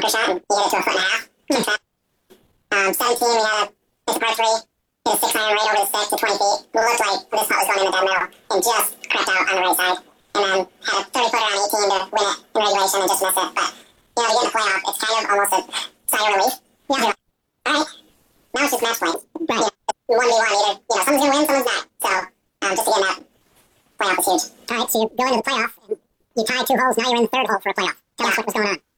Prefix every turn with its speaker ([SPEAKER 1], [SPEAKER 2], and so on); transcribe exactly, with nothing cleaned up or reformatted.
[SPEAKER 1] bunker shot and he hit it to a foot and a half. Mm. Um, seventeen, we had a, it's a par three, hit a six iron right over the stick to twenty feet. It looked like this putt was going in the dead middle and just crept out on the right side. And then had a thirty footer on eighteen to win it in regulation and just missed it. But, you know, to get in the playoff, it's kind of almost a sigh of relief. Yeah. All right. Now it's just match point. Right. You know, one v one, either, you know, someone's going to win, someone's not. So, um, just to get in that playoff is huge. All right, so you go into the playoff and you tie two holes. Now you're in the third hole for a playoff. Tell yeah. us what was going on.